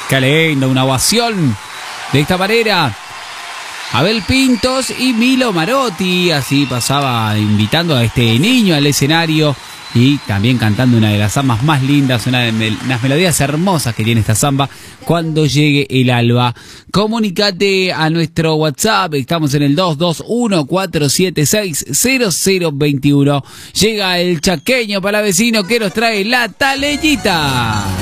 Qué lindo, una ovación. De esta manera, Abel Pintos y Milo Marotti, así pasaba invitando a este niño al escenario y también cantando una de las zambas más lindas, una de las melodías hermosas que tiene esta zamba, Cuando llegue el alba. Comunicate a nuestro WhatsApp, estamos en el 221-476-0021. Llega el chaqueño palavecino que nos trae la taleñita.